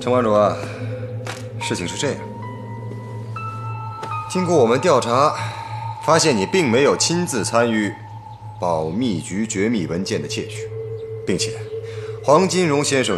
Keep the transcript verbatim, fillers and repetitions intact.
陈馆主啊，事情是这样，经过我们调查，发现你并没有亲自参与保密局绝密文件的窃取，并且黄金荣先生